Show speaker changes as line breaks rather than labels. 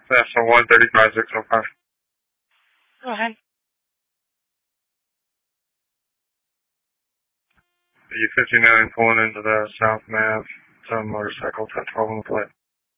National 135-605.
Go ahead.
E59 pulling into the South Nav. Some motorcycle 1012 on the plate.